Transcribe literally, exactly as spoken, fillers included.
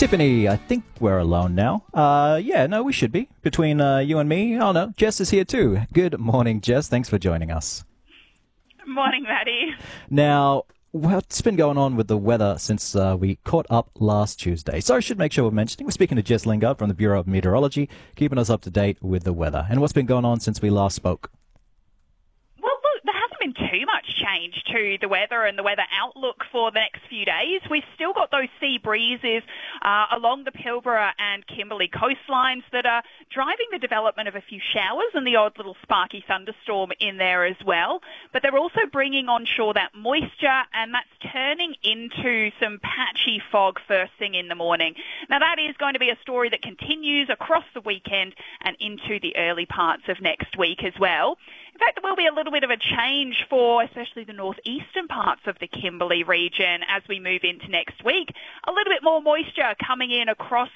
Tiffany, I think we're alone now. Uh, yeah, no, we should be. Between uh, you and me, oh no, Jess is here too. Good morning, Jess. Thanks for joining us. Morning, Maddie. Now, what's been going on with the weather since uh, we caught up last Tuesday? So I should make sure we're mentioning, we're speaking to Jess Lingard from the Bureau of Meteorology, keeping us up to date with the weather. And what's been going on since we last spoke? Well, look, there hasn't been too much change to the weather and the weather outlook for the next few days. We've still got those sea breezes uh, along the Pilbara and Kimberley coastlines that are driving the development of a few showers and the odd little sparky thunderstorm in there as well. But they're also bringing onshore that moisture, and that's turning into some patchy fog first thing in the morning. Now, that is going to be a story that continues across the weekend and into the early parts of next week as well. In fact, there will be a little bit of a change for especially the northeastern parts of the Kimberley region as we move into next week. A little bit more moisture coming in across